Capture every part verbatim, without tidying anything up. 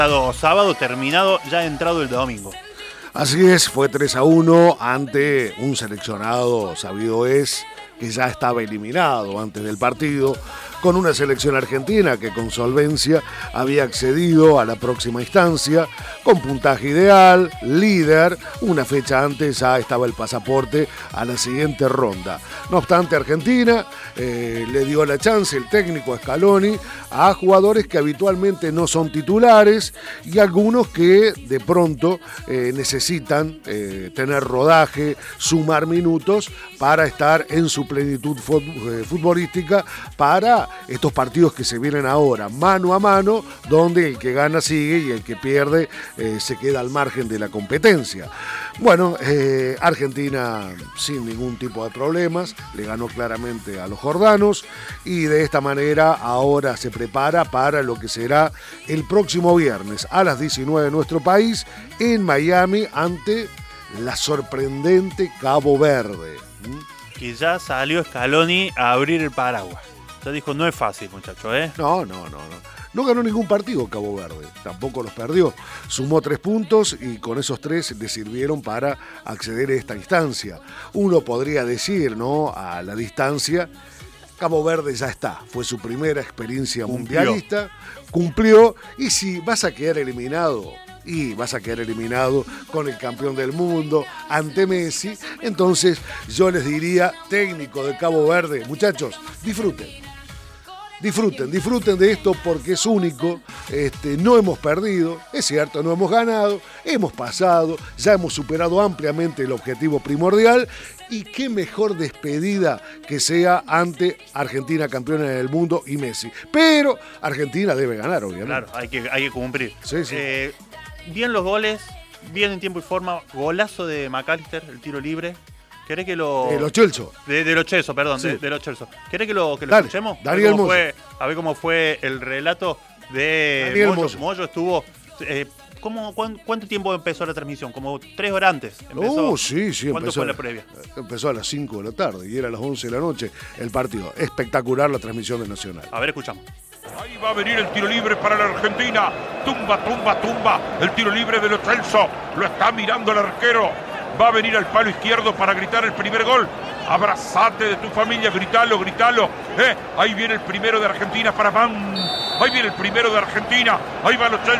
Sábado terminado, ya entrado el domingo. Así es, fue tres a uno ante un seleccionado, sabido es, que ya estaba eliminado antes del partido, con una selección argentina que con solvencia había accedido a la próxima instancia, con puntaje ideal, líder, una fecha antes ya estaba el pasaporte a la siguiente ronda. No obstante, Argentina eh, le dio la chance, el técnico Scaloni, a jugadores que habitualmente no son titulares y algunos que de pronto eh, necesitan eh, tener rodaje, sumar minutos para estar en su plenitud futbolística para estos partidos que se vienen ahora, mano a mano, donde el que gana sigue y el que pierde eh, se queda al margen de la competencia. Bueno, eh, Argentina sin ningún tipo de problemas, le ganó claramente a los jordanos y de esta manera ahora se prepara para lo que será el próximo viernes a las diecinueve en nuestro país, en Miami, ante la sorprendente Cabo Verde. ¿Mm? Que ya salió Scaloni a abrir el paraguas. Ya dijo, no es fácil, muchachos, ¿eh? No, no, no, no. No ganó ningún partido Cabo Verde, tampoco los perdió. Sumó tres puntos y con esos tres le sirvieron para acceder a esta instancia. Uno podría decir, ¿no?, a la distancia, Cabo Verde ya está. Fue su primera experiencia Cumplió. mundialista, cumplió, y si vas a quedar eliminado... y vas a quedar eliminado con el campeón del mundo ante Messi, entonces yo les diría, técnico de Cabo Verde, muchachos, disfruten. Disfruten, disfruten de esto porque es único, este, no hemos perdido, es cierto, no hemos ganado, hemos pasado, ya hemos superado ampliamente el objetivo primordial y qué mejor despedida que sea ante Argentina campeona del mundo y Messi. Pero Argentina debe ganar, obviamente. Claro, hay que, hay que cumplir. Sí, sí. Eh, bien los goles, bien en tiempo y forma, golazo de McAllister, el tiro libre. ¿Querés que lo...? De los Chelsea. De, de los Chelsea, perdón, Sí. de, de los Chelsea. ¿Querés que lo, que lo Dale, escuchemos? Daniel a, ver cómo Moyo. fue, a ver cómo fue el relato de Daniel Moyo. Moyo. Moyo estuvo... Eh, ¿cómo, cuán, ¿Cuánto tiempo empezó la transmisión? Como tres horas antes. Empezó. Oh, sí, sí. ¿Cuánto empezó, fue la previa? Empezó a las cinco de la tarde y era a las once de la noche el partido. Espectacular la transmisión de Nacional. A ver, escuchamos. Ahí va a venir el tiro libre para la Argentina. Tumba, tumba, tumba. El tiro libre de los Chelsea. Lo está mirando el arquero. Va a venir al palo izquierdo para gritar el primer gol. Abrazate de tu familia, gritalo, gritalo. Eh, ahí viene el primero de Argentina para Van. Ahí viene el primero de Argentina. Ahí va los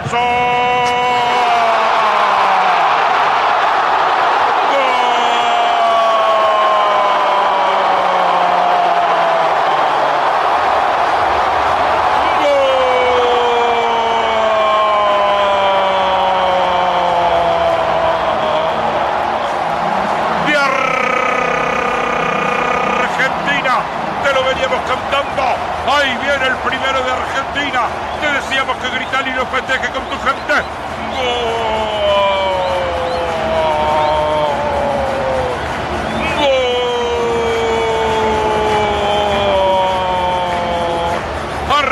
Chelsea. Ahí viene el primero de Argentina. Te decíamos que gritar y lo festeje con tu gente. ¡Gol! ¡Gol!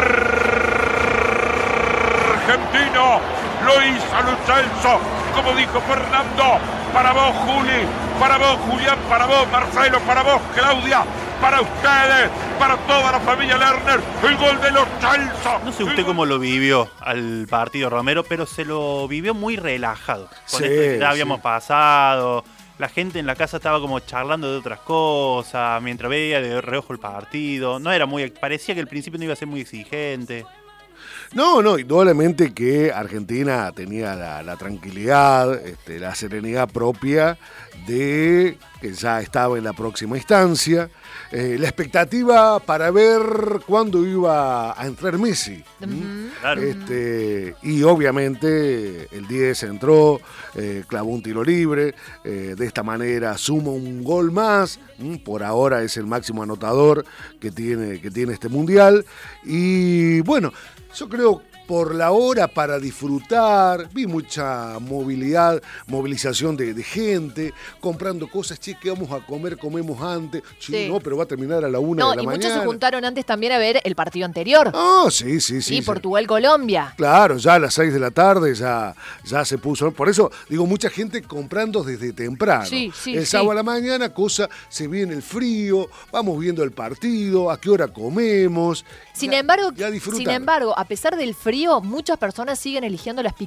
Argentino lo hizo Lo Celso, como dijo Fernando. Para vos, Juli, para vos, Julián, para vos, Marcelo, para vos, Claudia, para ustedes, para toda la familia Lerner, el gol de los Chelsea. No sé usted cómo lo vivió al partido, Romero, pero se lo vivió muy relajado. Con Sí, esto que ya habíamos sí. pasado, la gente en la casa estaba como charlando de otras cosas, mientras veía de reojo el partido. No era muy, parecía que al principio no iba a ser muy exigente. No, no, indudablemente que Argentina tenía la, la tranquilidad, este, la serenidad propia de que ya estaba en la próxima instancia. Eh, la expectativa para ver cuándo iba a entrar Messi. Uh-huh. Claro. Este, y obviamente el diez entró, eh, clavó un tiro libre, eh, de esta manera suma un gol más, ¿m? Por ahora es el máximo anotador que tiene, que tiene este mundial. Y bueno, yo creo por la hora para disfrutar, vi mucha movilidad, movilización de, de gente, comprando cosas, che, ¿qué vamos a comer? Comemos antes, che, Sí. no, pero va a terminar a la una No, de la y mañana. muchos se juntaron antes también a ver el partido anterior. Ah, sí, sí, sí. Sí, sí. Portugal-Colombia. Claro, ya a las seis de la tarde ya, ya se puso. Por eso digo, mucha gente comprando desde temprano. Sí, sí, el sí. sábado a la mañana, cosa, se viene el frío, vamos viendo el partido, a qué hora comemos. Sin Ya- embargo, ya disfrutar. sin embargo, a pesar del frío Río, muchas personas siguen eligiendo las